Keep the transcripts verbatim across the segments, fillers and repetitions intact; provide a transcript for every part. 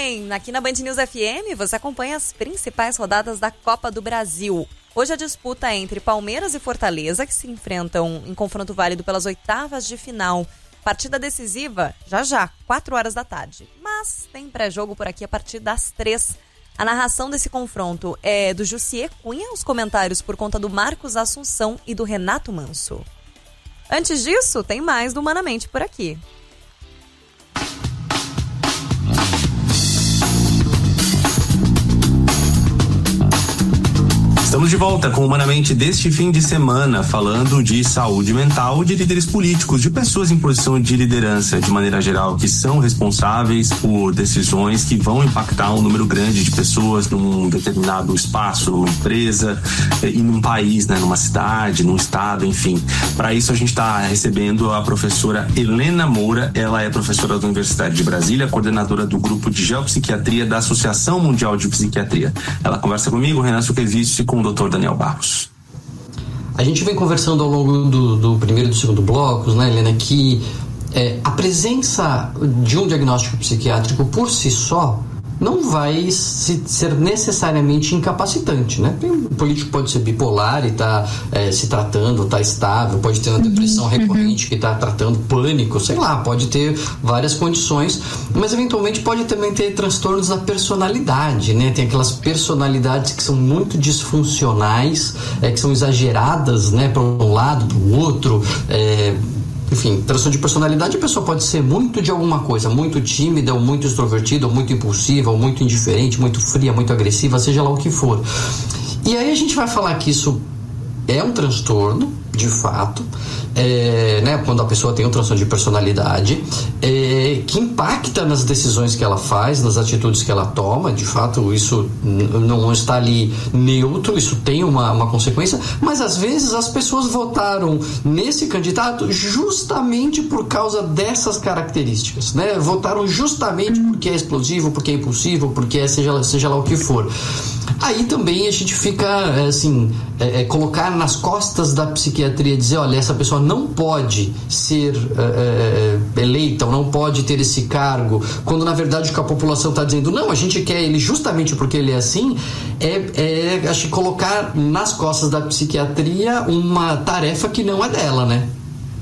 bem? Aqui na Band News F M você acompanha as principais rodadas da Copa do Brasil. Hoje a disputa é entre Palmeiras e Fortaleza, que se enfrentam em confronto válido pelas oitavas de final. Partida decisiva já já, quatro horas da tarde. Mas tem pré-jogo por aqui a partir das três. A narração desse confronto é do Jussier Cunha, os comentários por conta do Marcos Assunção e do Renato Manso. Antes disso, tem mais do Humanamente por aqui. Estamos de volta com o Humanamente deste fim de semana, falando de saúde mental, de líderes políticos, de pessoas em posição de liderança, de maneira geral, que são responsáveis por decisões que vão impactar um número grande de pessoas num determinado espaço, numa empresa e num país, né, numa cidade, num estado, enfim. Para isso a gente está recebendo a professora Helena Moura. Ela é professora da Universidade de Brasília, coordenadora do grupo de geopsiquiatria da Associação Mundial de Psiquiatria. Ela conversa comigo, Renan Suquevicius, e com o doutor Daniel Barros. A gente vem conversando ao longo do, do primeiro e do segundo blocos, né, Helena, que é, a presença de um diagnóstico psiquiátrico por si só não vai se, ser necessariamente incapacitante, né? O político pode ser bipolar e tá é, se tratando, tá estável, pode ter uma depressão uhum. recorrente que tá tratando pânico, sei lá, pode ter várias condições, mas eventualmente pode também ter transtornos da personalidade, né? Tem aquelas personalidades que são muito disfuncionais, é, que são exageradas, né? Para um lado, para o outro, é, enfim, transtorno de personalidade, a pessoa pode ser muito de alguma coisa, muito tímida, ou muito extrovertida, ou muito impulsiva, ou muito indiferente, muito fria, muito agressiva, seja lá o que for. E aí a gente vai falar que isso é um transtorno, de fato, é, né, quando a pessoa tem um transtorno de personalidade, é, que impacta nas decisões que ela faz, nas atitudes que ela toma. De fato, isso n- não está ali neutro, isso tem uma, uma consequência, mas às vezes as pessoas votaram nesse candidato justamente por causa dessas características, né? Votaram justamente porque é explosivo, porque é impulsivo, porque é seja, seja lá o que for. Aí também a gente fica, assim, é, é, colocar nas costas da psiquiatria, dizer, olha, essa pessoa não pode ser é, é, eleita, ou não pode ter esse cargo, quando na verdade o que a população está dizendo, não, a gente quer ele justamente porque ele é assim, é, é acho que colocar nas costas da psiquiatria uma tarefa que não é dela, né?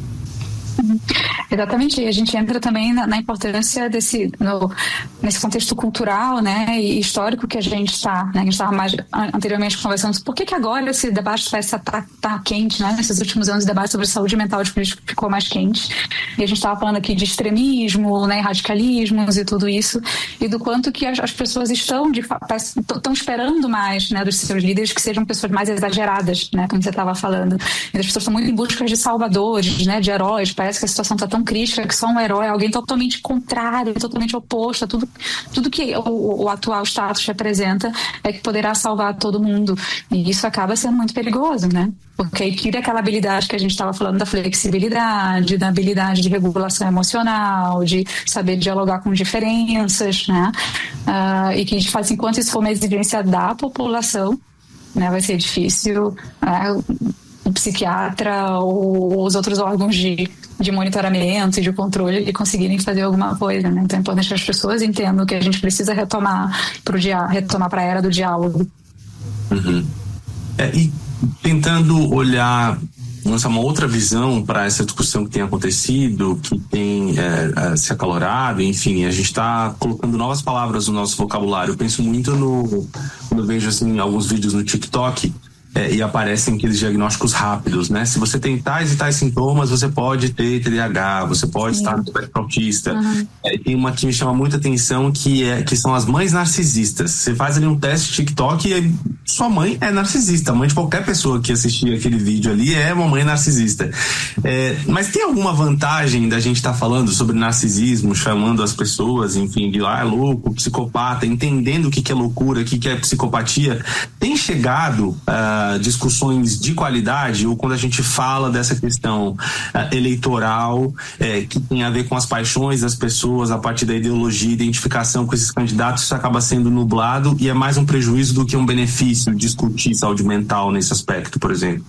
Exatamente, e a gente entra também na, na importância desse, no, nesse contexto cultural, né, e histórico que a gente está, né, a gente estava mais anteriormente conversando, por que que agora esse debate parece estar tá, tá quente, né, nesses últimos anos o debate sobre saúde mental de político ficou mais quente, e a gente estava falando aqui de extremismo, né, radicalismos e tudo isso, e do quanto que as, as pessoas estão, de estão esperando mais, né, dos seus líderes que sejam pessoas mais exageradas, né, como você estava falando, e as pessoas estão muito em busca de salvadores, né, de heróis, parece que a situação está tão crítica que só um herói é alguém totalmente contrário, totalmente oposto a tudo, tudo que o, o atual status representa é que poderá salvar todo mundo. E isso acaba sendo muito perigoso, né? Porque aí tira aquela habilidade que a gente estava falando da flexibilidade, da habilidade de regulação emocional, de saber dialogar com diferenças, né? Uh, e que a gente faz, enquanto isso for uma exigência da população, né, vai ser difícil uh, o psiquiatra ou os outros órgãos de de monitoramento e de controle e conseguirem fazer alguma coisa, né? Então é importante que as pessoas entendam que a gente precisa retomar para dia, retomar para a era do diálogo. Uhum. É, e tentando olhar, lançar uma outra visão para essa discussão que tem acontecido, que tem é, se acalorado, enfim, a gente está colocando novas palavras no nosso vocabulário. Eu penso muito no, quando eu vejo assim, alguns vídeos no TikTok, É, e aparecem aqueles diagnósticos rápidos, né? Se você tem tais e tais sintomas, você pode ter T D A H, você pode Sim. estar no espectro autista. Uhum. É, tem uma que me chama muita atenção, que, é, que são as mães narcisistas. Você faz ali um teste TikTok e sua mãe é narcisista. A mãe de qualquer pessoa que assistir aquele vídeo ali é uma mãe narcisista. É, mas tem alguma vantagem da gente estar tá falando sobre narcisismo, chamando as pessoas, enfim, de lá, ah, é louco, psicopata, entendendo o que, que é loucura, o que, que é psicopatia? Tem chegado uh, discussões de qualidade, ou quando a gente fala dessa questão uh, eleitoral, uh, que tem a ver com as paixões das pessoas a partir da ideologia, identificação com esses candidatos, isso acaba sendo nublado e é mais um prejuízo do que um benefício discutir saúde mental nesse aspecto, por exemplo?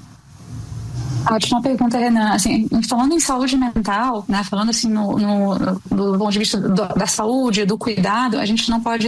Ótima pergunta, Renan. Assim, falando em saúde mental, né, falando assim no, no, do ponto de vista do, da saúde, do cuidado, a gente não pode